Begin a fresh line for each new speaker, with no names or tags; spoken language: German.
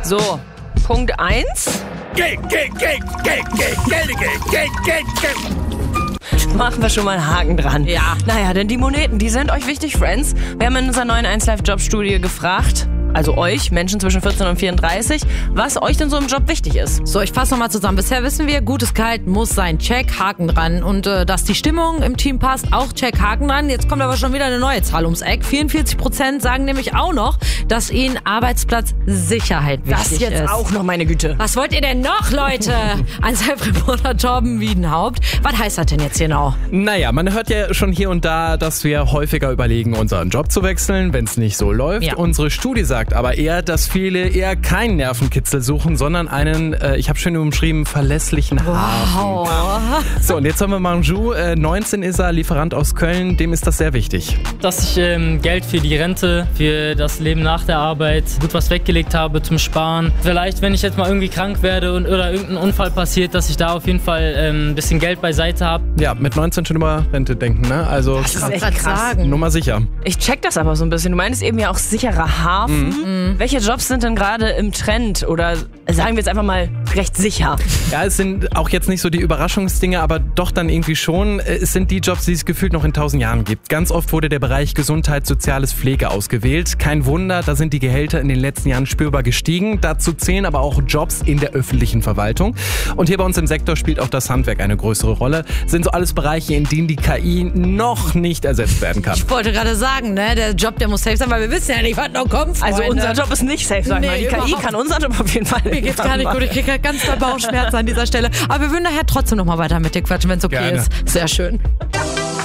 So, Punkt 1.
Geld.
Machen wir schon mal einen Haken dran.
Ja.
Naja, denn die Moneten, die sind euch wichtig, Friends. Wir haben in unserer neuen 1Live-Jobstudie gefragt, also euch, Menschen zwischen 14 und 34, was euch denn so im Job wichtig ist.
So, ich fasse nochmal zusammen. Bisher wissen wir, gutes Gehalt muss sein. Check, Haken dran. Und dass die Stimmung im Team passt, auch check, Haken dran. Jetzt kommt aber schon wieder eine neue Zahl ums Eck. 44% sagen nämlich auch noch, dass ihnen Arbeitsplatzsicherheit wichtig ist.
Das jetzt auch noch, meine Güte.
Was wollt ihr denn noch, Leute? Ein Self-Reporter Torben Wiedenhaupt. Was heißt das denn jetzt genau?
Naja, man hört ja schon hier und da, dass wir häufiger überlegen, unseren Job zu wechseln, wenn es nicht so läuft.
Ja.
Unsere Studie sagt aber eher, dass viele eher keinen Nervenkitzel suchen, sondern einen, ich habe schön umschrieben, verlässlichen Hafen. So, und jetzt haben wir Manju, 19 ist er, Lieferant aus Köln, dem ist das sehr wichtig.
Dass ich Geld für die Rente, für das Leben nach der Arbeit gut was weggelegt habe zum Sparen. Vielleicht, wenn ich jetzt mal irgendwie krank werde oder irgendein Unfall passiert, dass ich da auf jeden Fall ein bisschen Geld beiseite habe.
Ja, mit 19 schon über Rente denken, ne? Also
Das ist echt krass.
Nummer sicher.
Ich check das aber so ein bisschen. Du meinst eben ja auch sicherer Hafen. Welche Jobs sind denn gerade im Trend? Oder sagen wir jetzt einfach mal recht sicher?
Ja, es sind auch jetzt nicht so die Überraschungsdinge, aber doch dann irgendwie schon. Es sind die Jobs, die es gefühlt noch in 1000 Jahren gibt. Ganz oft wurde der Bereich Gesundheit, Soziales, Pflege ausgewählt. Kein Wunder, da sind die Gehälter in den letzten Jahren spürbar gestiegen. Dazu zählen aber auch Jobs in der öffentlichen Verwaltung. Und hier bei uns im Sektor spielt auch das Handwerk eine größere Rolle. Sind so alles Bereiche, in denen die KI noch nicht ersetzt werden kann.
Ich wollte gerade sagen, ne, der Job, der muss safe sein, weil wir wissen ja nicht, was noch kommt.
Also
Freunde.
unser Job ist nicht safe, sag ich mal. Die KI
überhaupt.
kann unseren Job auf jeden Fall.
Mir geht's gar nicht gut, ich kriege halt ganz doll Bauchschmerzen an dieser Stelle. Aber wir würden nachher trotzdem noch mal weiter mit dir quatschen, wenn es okay
Gerne.
ist. Sehr schön.